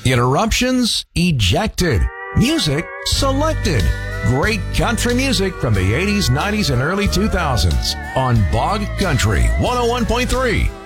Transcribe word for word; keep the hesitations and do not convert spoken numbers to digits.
Interruptions ejected. Music selected. Great country music from the eighties, nineties, and early two thousands on Bog Country one oh one point three.